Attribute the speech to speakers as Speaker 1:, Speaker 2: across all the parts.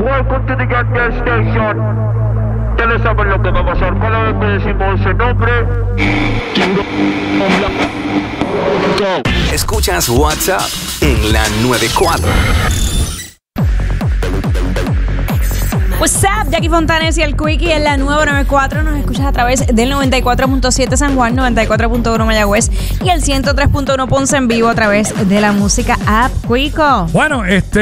Speaker 1: Welcome to the gas station. Ustedes saben lo que va a pasar cada vez que decimos ese nombre.
Speaker 2: Escuchas WhatsApp en la 94.
Speaker 3: What's up, Jackie Fontanes y el Quickie en la nueva 94. Nos escuchas a través del 94.7 San Juan, 94.1 Mayagüez y el 103.1 Ponce en vivo a través de la música app Quico.
Speaker 4: Bueno,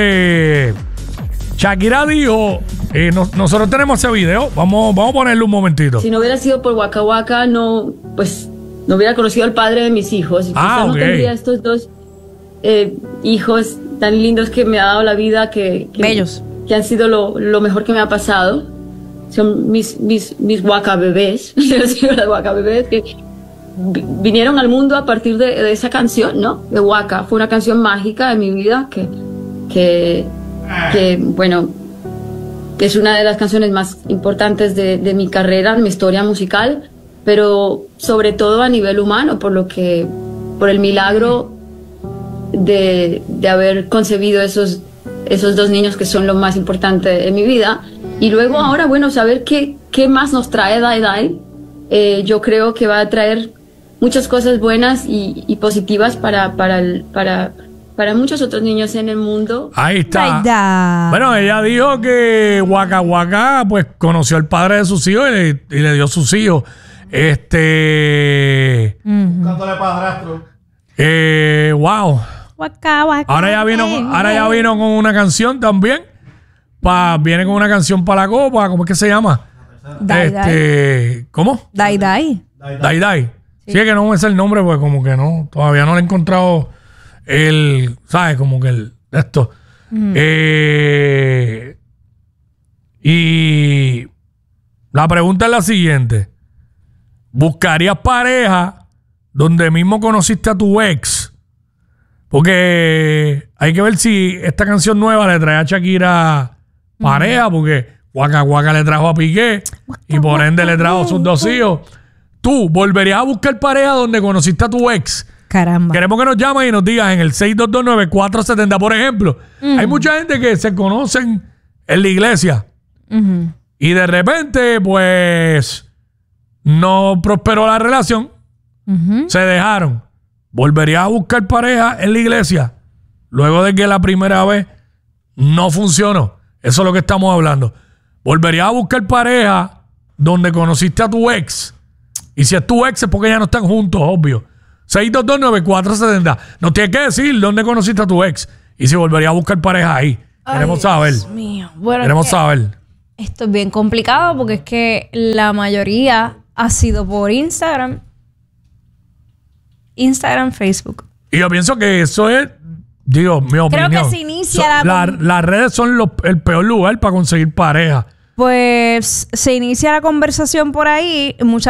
Speaker 4: Shakira dijo, nosotros tenemos ese video, vamos a ponerlo un momentito.
Speaker 5: Si no hubiera sido por Waka Waka, no hubiera conocido al padre de mis hijos. Y quizás no tendría estos dos hijos tan lindos que me ha dado la vida,
Speaker 3: bellos,
Speaker 5: que han sido lo mejor que me ha pasado. Son mis Waka bebés, las Waka bebés que vinieron al mundo a partir de esa canción, ¿no? De Waka. Fue una canción mágica de mi vida que bueno, es una de las canciones más importantes de mi carrera, de mi historia musical, pero sobre todo a nivel humano, por el milagro de haber concebido esos dos niños que son lo más importante de mi vida. Y luego ahora, bueno, saber qué más nos trae Dai Dai, yo creo que va a traer muchas cosas buenas y positivas para muchos otros niños en el mundo.
Speaker 4: Ahí está.
Speaker 3: Dai Dai.
Speaker 4: Bueno, ella dijo que Waka Waka pues conoció al padre de sus hijos y le dio sus hijos.
Speaker 6: Cantándole padrastro.
Speaker 4: Wow.
Speaker 3: Waka, waka,
Speaker 4: Ahora ya vino con una canción también. Viene con una canción para la copa. ¿Cómo es que se llama?
Speaker 3: Dai Dai.
Speaker 4: ¿Cómo?
Speaker 3: Dai Dai.
Speaker 4: Dai Dai. Sí, es que no me sé el nombre, pues como que no. Todavía no le he encontrado ¿sabes? Como que esto. Y la pregunta es la siguiente. ¿Buscarías pareja donde mismo conociste a tu ex? Porque hay que ver si esta canción nueva le trae a Shakira pareja, porque Waka Waka le trajo a Piqué y por ende le trajo a sus dos hijos. ¿Tú volverías a buscar pareja donde conociste a tu ex?
Speaker 3: Caramba.
Speaker 4: Queremos que nos llames y nos digas en el 6229470. Por ejemplo, hay mucha gente que se conocen en la iglesia y de repente, pues, no prosperó la relación, se dejaron. ¿Volverías a buscar pareja en la iglesia luego de que la primera vez no funcionó? Eso es lo que estamos hablando. ¿Volverías a buscar pareja donde conociste a tu ex? Y si es tu ex es porque ya no están juntos, obvio. 6229470. Nos tienes que decir dónde conociste a tu ex y si volverías a buscar pareja ahí. Queremos saber.
Speaker 3: Dios mío. Bueno,
Speaker 4: queremos saber.
Speaker 3: Esto es bien complicado porque es que la mayoría ha sido por Instagram, Facebook.
Speaker 4: Y yo pienso que eso es, digo, mi opinión.
Speaker 3: Creo que se inicia
Speaker 4: las redes son el peor lugar para conseguir pareja.
Speaker 3: Pues se inicia la conversación por ahí. Muchas